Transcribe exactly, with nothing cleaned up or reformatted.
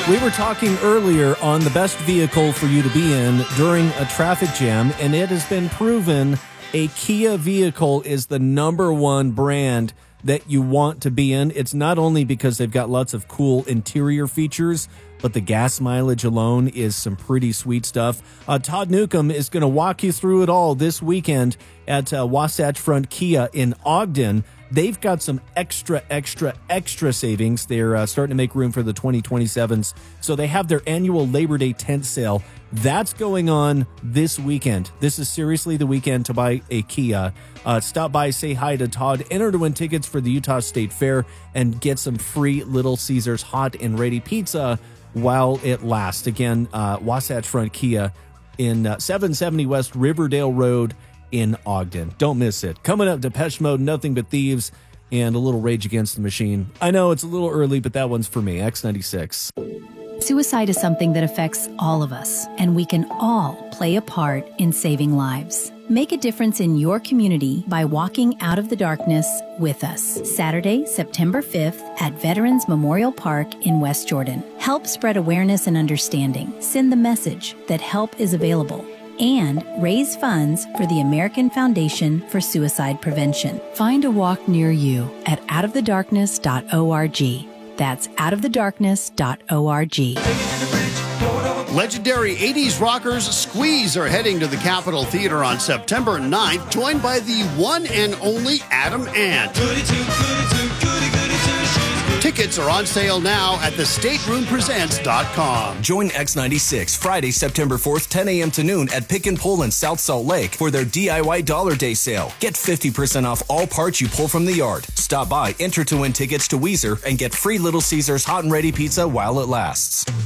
We were talking earlier on the best vehicle for you to be in during a traffic jam, and it has been proven a Kia vehicle is the number one brand that you want to be in. It's not only because they've got lots of cool interior features, but the gas mileage alone is some pretty sweet stuff. Uh, Todd Newcomb is going to walk you through it all this weekend at uh, Wasatch Front Kia in Ogden. They've got some extra, extra, extra savings. They're uh, starting to make room for the twenty twenty-sevens. So they have their annual Labor Day tent sale. That's going on this weekend. This is seriously the weekend to buy a Kia. Uh, stop by, say hi to Todd, enter to win tickets for the Utah State Fair, and get some free Little Caesars hot and ready pizza while it lasts. Again, uh, Wasatch Front Kia in uh, seven seventy West Riverdale Road in Ogden. Don't miss it. Coming up, Depeche Mode, Nothing But Thieves, and a little Rage Against the Machine. I know it's a little early, but that one's for me. X ninety-six. Suicide is something that affects all of us, and we can all play a part in saving lives. Make a difference in your community by walking out of the darkness with us. Saturday, September fifth at Veterans Memorial Park in West Jordan. Help spread awareness and understanding. Send the message that help is available. And raise funds for the American Foundation for Suicide Prevention. Find a walk near you at out of the darkness dot org. That's out of the darkness dot org. Legendary eighties rockers Squeeze are heading to the Capitol Theater on September ninth, joined by the one and only Adam Ant. Tickets are on sale now at the stateroom presents dot com. Join X ninety-six Friday, September fourth, ten a.m. to noon at Pick and Pull in South Salt Lake for their D I Y Dollar Day sale. Get fifty percent off all parts you pull from the yard. Stop by, enter to win tickets to Weezer, and get free Little Caesars hot and ready pizza while it lasts.